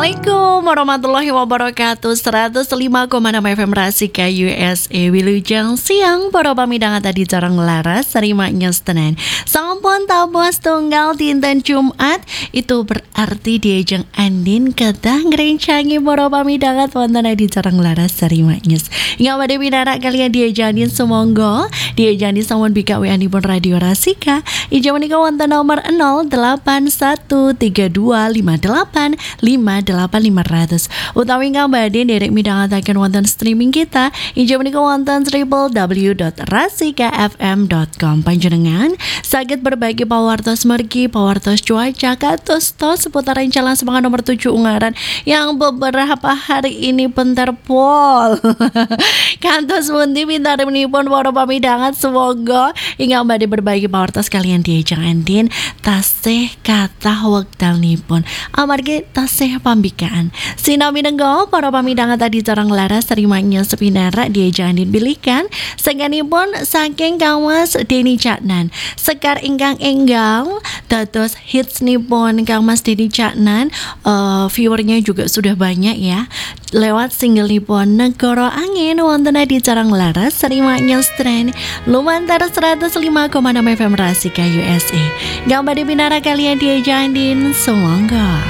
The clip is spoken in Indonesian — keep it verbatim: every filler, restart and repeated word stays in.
Assalamualaikum warahmatullahi wabarakatuh. seratus lima koma enam F M Rasika U S A Wilujeng siang para pamidang tadi jarang laras Serimanya Senin sampun tabos tunggal dinten Jumat. Itu berarti diajeng Andin kedah ngerencangi para pamidang wonten di jarang laras Serimanya. Ingat pada pinara kalian diajanin semonggo diajanin sampun bika W A pun Radio Rasika. Ijam menika wonten nomor nol delapan satu tiga dua lima delapan lima delapan lima ratus utawi ngabadi derek midhangetaken wonten streaming kita inggih menika wonten w w w dot rasika f m dot com. Panjenengan saged berbagi pawartos mergi pawartos cuaca kados tos seputaran jalan semangat nomor tujuh Ungaran yang beberapa hari ini penterpol kantos pundi pintareminipun para pamidangan semoga ingkang badhe berbagi pawartos kalian diajeng Andin tasih kathah wekdalipun amargi tasih pambikaan sinami nenggo para pamidangan tadi jarang laras terimanya sepinara diajeng Andin bilikan senganipun saking kawas Denny Caknan sekar ingkang enggal dados hits nipun Kang Mas Denny Caknan. uh, viewernya juga sudah banyak ya lewat single nipun Negara Angin wonten di jarang laras terimanya strain lumantar seratus lima koma enam F M Rasika U S A. Gambar di pinara kalian diajeng Andin semoga